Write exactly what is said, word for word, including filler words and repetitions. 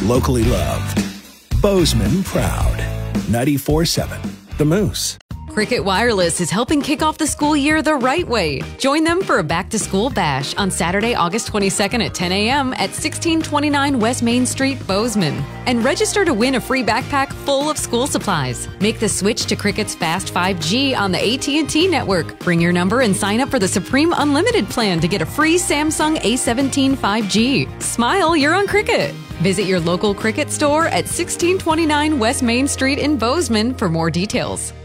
Locally loved. Bozeman proud. ninety-four seven The Moose. Cricket Wireless is helping kick off the school year the right way. Join them for a back-to-school bash on Saturday, August twenty-second at ten a m at sixteen twenty-nine West Main Street, Bozeman. And register to win a free backpack full of school supplies. Make the switch to Cricket's Fast five G on the A T and T network. Bring your number and sign up for the Supreme Unlimited plan to get a free Samsung A seventeen five G. Smile, you're on Cricket. Visit your local Cricket store at sixteen twenty-nine West Main Street in Bozeman for more details.